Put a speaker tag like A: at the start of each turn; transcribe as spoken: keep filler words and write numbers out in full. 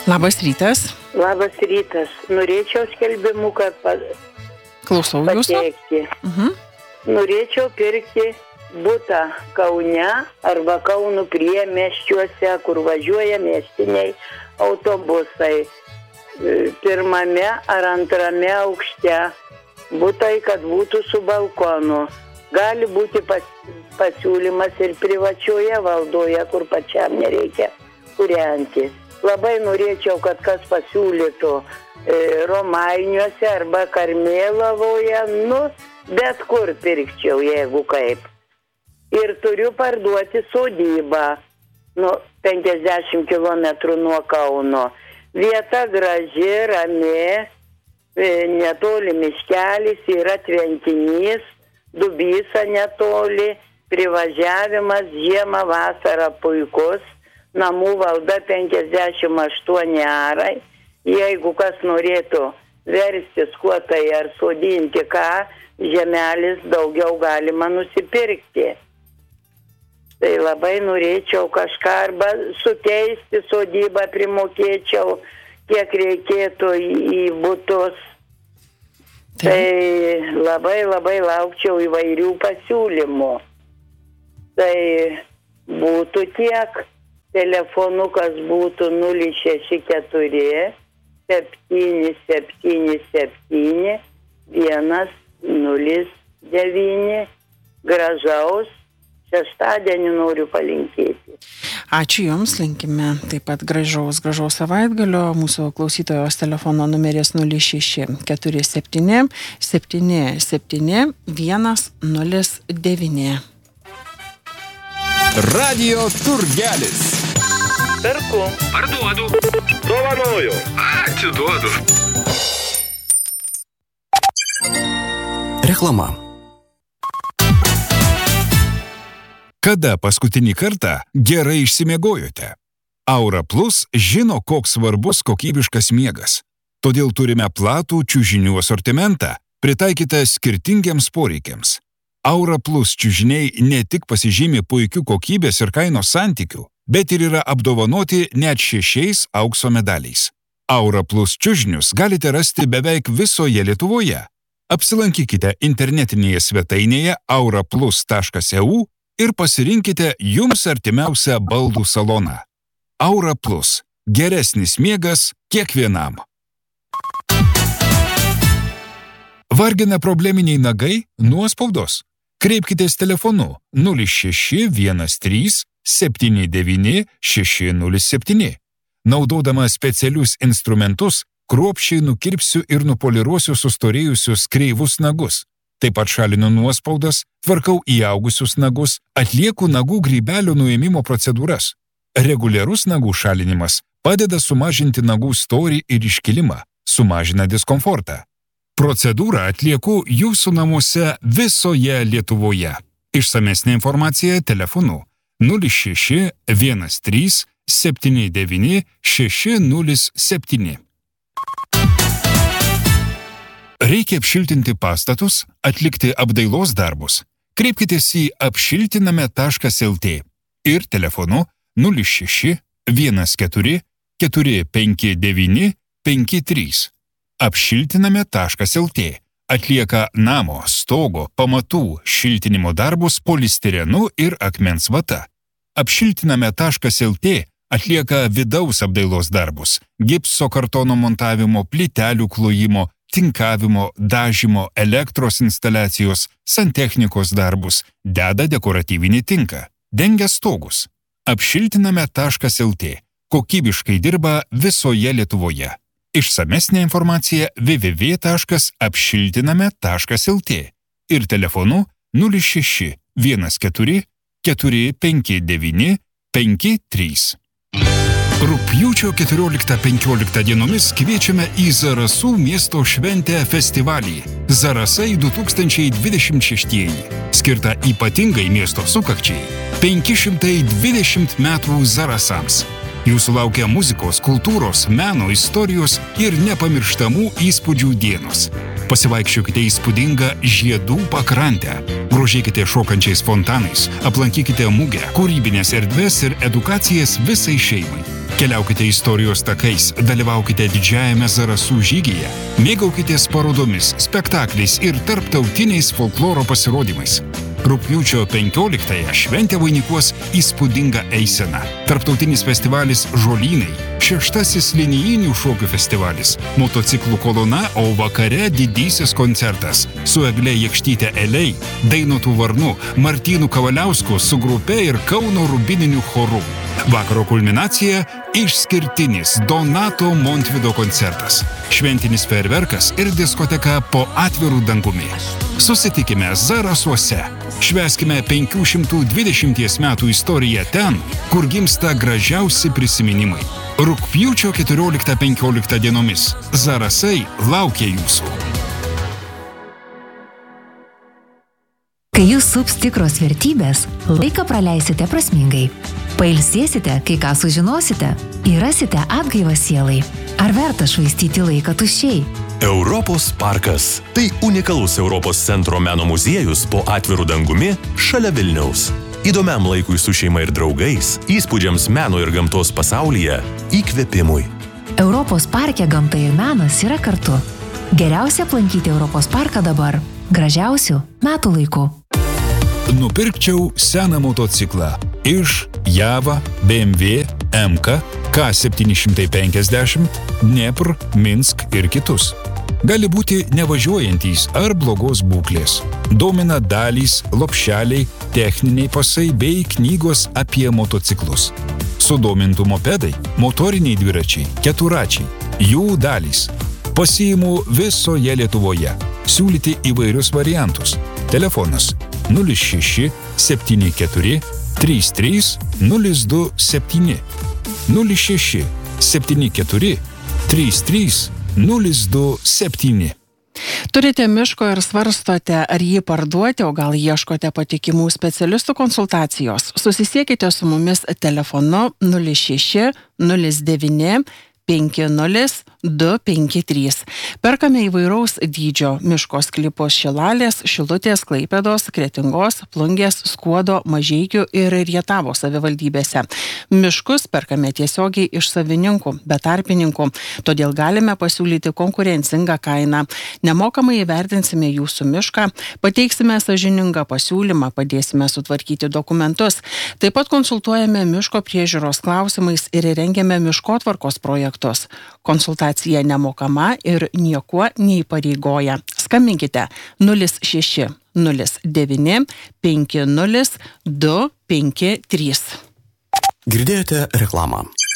A: Labas rytas.
B: Labas rytas. Norėčiau skelbimų, kad pa...
A: Klausau jūsų.
B: pateikti.
A: Mhm.
B: Norėčiau pirkti butą Kaune arba Kauno priemiesčiuose, kur važiuoja miestiniai autobusai. Pirmame ar antrame aukšte. Butai, kad būtų su balkonu. Gali būti pas, pasiūlymas ir privačioje valdoje, kur pačiam nereikia kūrenti. Labai norėčiau, kad kas pasiūlytų e, Romainiuose arba Karmėlavoje, nu, bet kur pirkčiau, jeigu kaip. Ir turiu parduoti sodybą, nu, penkiasdešimt kilometrų nuo Kauno. Vieta graži, rami, e, netoli miškelis, yra tvenkinys, Dubysa netoli, privažiavimas, žiemą, vasarą puikus, namų valda penkiasdešimt aštuoni arai. Jeigu kas norėtų verstis kuo tai ar sodinti ką, žemelis daugiau galima nusipirkti. Tai labai norėčiau kažką arba sukeisti sodybą, primokėčiau, kiek reikėtų į, į butus. Tai labai labai laukčiau įvairių pasiūlymų. Tai būtų tiek. Telefonukas būtų nulis šeši keturi septyni septyni septyni vienas nulis devyni. Gražaus šeštadienį noriu palinkėti.
A: Ačiū Jums, linkime taip pat gražaus, gražaus savaitgalio. Mūsų klausytojos telefono numeris nulis šeši keturi septyni septyni septyni vienas nulis devyni.
C: Radio Turgelis.
D: Perku.
E: Parduodu.
D: Dovanoju.
E: Atiduodu.
C: Reklama. Kada paskutinį kartą gerai išsimiegojote? Aura Plus žino, koks svarbus kokybiškas miegas. Todėl turime platų čiužinių asortimentą, pritaikytą skirtingiems poreikiams. Aura Plus čiužiniai ne tik pasižymi puikių kokybės ir kainos santykių, bet ir yra apdovanoti net šešiais aukso medaliais. Aura Plus čiužinius galite rasti beveik visoje Lietuvoje. Apsilankykite internetinėje svetainėje aura plus taškas e u ir pasirinkite jums artimiausią baldų saloną. Aura Plus. Geresnis miegas kiekvienam. Vargina probleminiai nagai? Nuospaudos? Kreipkitės telefonu nulis šeši vienas trys septyni devyni šeši nulis septyni. Naudodama specialius instrumentus, kruopščiai nukirpsiu ir nupoliruosiu sustorėjusius kreivus nagus. Taip pat šalinu nuospaudas, tvarkau įaugusius nagus, atlieku nagų grybelio nuėmimo procedūras. Reguliarus nagų šalinimas padeda sumažinti nagų storį ir iškilimą, sumažina diskomfortą. Procedūrą atlieku jūsų namuose visoje Lietuvoje. Išsamesnė informacija telefonu nulis šeši vienas trys septyni devyni šeši nulis septyni. Reikia apšiltinti pastatus, atlikti apdailos darbus. Kreipkitės į apšiltiname taškas el tė ir telefonu nulis šeši vienas keturi keturi penki devyni penki trys. apšiltiname taškas el tė atlieka namo, stogo, pamatų šiltinimo darbus polistirenu ir akmens vata. Apšiltiname taškas el tė atlieka vidaus apdailos darbus, gipso kartono montavimo, plytelių klojimo, tinkavimo, dažymo, elektros instaliacijos, santechnikos darbus, deda dekoratyvinį tinką, dengia stogus. Apšiltiname taškas el tė kokybiškai dirba visoje Lietuvoje. Išsamesnė informacija w w w taškas apšiltiname taškas el tė ir telefonu nulis šeši vienas keturi keturi penki devyni penki trys. Rugpjūčio keturioliktą penkioliktą dienomis kviečiame į Zarasų miesto šventę festivalį Zarasai du tūkstančiai dvidešimt šeši, skirtą ypatingai miesto sukakčiai penki šimtai dvidešimt metų Zarasams. Jūsų laukia muzikos, kultūros, meno, istorijos ir nepamirštamų įspūdžių dienos. Pasivaikščiokite įspūdingą žiedų pakrantę, grožėkite šokančiais fontanais, aplankykite mugę, kūrybinės erdvės ir edukacijas visai šeimai. Keliaukite istorijos takais, dalyvaukite didžiajame Zarasų žygyje, mėgaukitės parodomis, spektakliais ir tarptautiniais folkloro pasirodymais. Rugpjūčio penkioliktąją šventę vainikuos įspūdinga eisena. Tarptautinis festivalis Žolynai, šeštasis linijinių šokių festivalis, motociklų kolona, o vakare didysis koncertas su Egle Jakštyte Eliai, Dainotu Varnu, Martynu Kavaliausku su grupe ir Kauno rubininiu choru. Vakaro kulminacija – išskirtinis Donato Montvydo koncertas, šventinis fejerverkas ir diskoteka po atvirų dangumi. Susitikime Zarasuose. Švęskime penkių šimtų dvidešimt metų istoriją ten, kur gimsta gražiausi prisiminimai. Rugpjūčio keturioliktą penkioliktą dienomis. Zarasai laukia jūsų.
F: Kai jūs sups tikros vertybės, laiką praleisite prasmingai. Pailsėsite, kai ką sužinosite, įrasite atgaivą sielai. Ar verta švaistyti laiką tuščiai?
G: Europos parkas. Tai unikalus Europos centro meno muziejus po atvirų dangumi šalia Vilniaus. Įdomiam laikui su šeima ir draugais, įspūdžiams meno ir gamtos pasaulyje, įkvėpimui.
F: Europos parke gamta ir menas yra kartu. Geriausia aplankyti Europos parką dabar. Gražiausių metų laikų.
C: Nupirkčiau seną motociklą iš Java, B M W, M K, K septyni šimtai penkiasdešimt, Dnepr, Minsk ir kitus. Gali būti nevažiuojantys ar blogos būklės. Domina dalys, lopšeliai, techniniai pasai bei knygos apie motociklus. Sudomintų mopedai, motoriniai dviračiai, keturačiai, jų dalys. Pasiimu visoje Lietuvoje. Siūlyti įvairius variantus. Telefonas nulis šeši septyni keturi trys trys nulis du septyni nulis šeši septyni keturi trys trys nulis du septyni.
A: Turite miško ir svarstote, ar jį parduoti, o gal ieškote patikimų specialistų konsultacijos? Susisiekite su mumis telefonu nulis šeši nulis devyni penki nulis du penki trys. Perkame įvairaus dydžio miško sklypus Šilalės, Šilutės, Klaipėdos, Kretingos, Plungės, Skuodo, Mažeikių ir Rietavo savivaldybėse. Miškus perkame tiesiogiai iš savininkų, be tarpininkų, todėl galime pasiūlyti konkurencingą kainą. Nemokamai įvertinsime jūsų mišką, pateiksime sąžiningą pasiūlymą, padėsime sutvarkyti dokumentus. Taip pat konsultuojame miško priežiūros klausimais ir rengiame miškotvarkos projektus. Konsultacija nemokama ir niekuo neįpareigoja. Skambinkite nulis šeši nulis devyni penki nulis du penki trys.
G: Girdėjote reklamą.